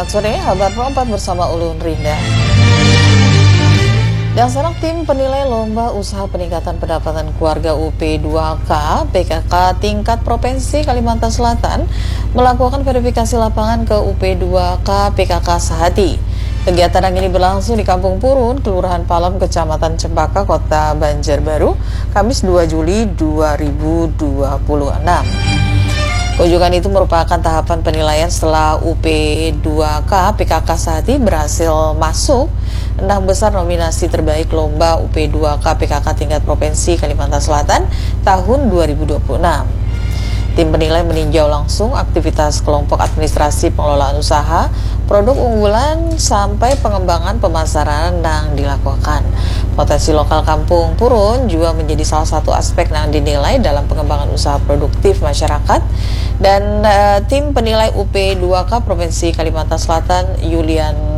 Selamat sore, Kabar Pro 4 bersama Ulun Rinda. Dasar tim penilai lomba usaha peningkatan pendapatan keluarga UP2K PKK tingkat Provinsi Kalimantan Selatan melakukan verifikasi lapangan ke UP2K PKK Sahati. Kegiatan yang ini berlangsung di Kampung Purun, Kelurahan Palem, Kecamatan Cempaka, Kota Banjarbaru, Kamis 2 Juli 2026. Kunjungan itu merupakan tahapan penilaian setelah UP2K PKK Sahati berhasil masuk 6 besar nominasi terbaik lomba UP2K PKK tingkat Provinsi Kalimantan Selatan tahun 2026. Tim penilai meninjau langsung aktivitas kelompok administrasi pengelolaan usaha, produk unggulan, sampai pengembangan pemasaran yang dilakukan. Potensi lokal Kampung Purun juga menjadi salah satu aspek yang dinilai dalam pengembangan usaha produktif masyarakat. Dan tim penilai UP2K Provinsi Kalimantan Selatan Yulian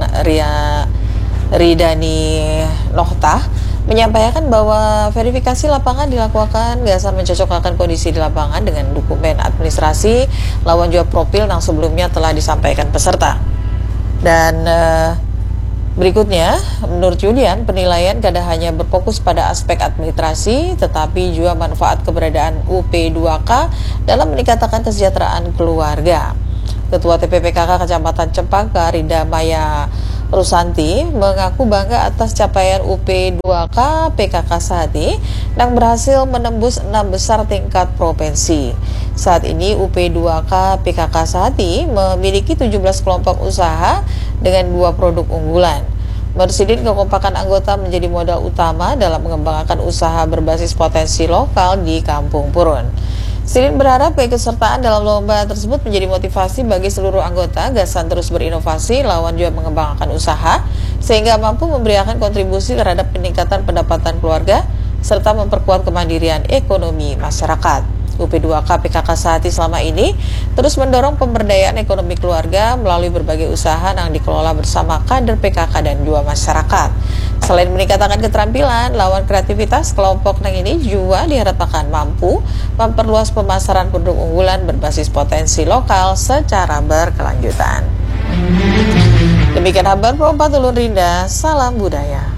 Ridani Nohtah menyampaikan bahwa verifikasi lapangan dilakukan dasar mencocokkan kondisi di lapangan dengan dokumen administrasi lawan jawab profil yang sebelumnya telah disampaikan peserta. Dan berikutnya, menurut Yulian, penilaian tidak hanya berfokus pada aspek administrasi, tetapi juga manfaat keberadaan UP2K dalam meningkatkan kesejahteraan keluarga. Ketua TPPKK Kecamatan Cempaka, Rida Maya Rusanti, mengaku bangga atas capaian UP2K PKK Sahati yang berhasil menembus 6 besar tingkat provinsi. Saat ini UP2K PKK Sahati memiliki 17 kelompok usaha dengan 2 produk unggulan. Mersidin kekompakan anggota menjadi modal utama dalam mengembangkan usaha berbasis potensi lokal di Kampung Purun. Sidin berharap keikutsertaan dalam lomba tersebut menjadi motivasi bagi seluruh anggota gasan terus berinovasi lawan juga mengembangkan usaha sehingga mampu memberikan kontribusi terhadap peningkatan pendapatan keluarga serta memperkuat kemandirian ekonomi masyarakat. UP2K PKK Sahati selama ini terus mendorong pemberdayaan ekonomi keluarga melalui berbagai usaha yang dikelola bersama kader PKK dan juga masyarakat. Selain meningkatkan keterampilan, lawan kreativitas, kelompok yang ini juga diharapkan mampu memperluas pemasaran produk unggulan berbasis potensi lokal secara berkelanjutan. Demikian Kabar Pro 4 Ulun Rinda, salam budaya.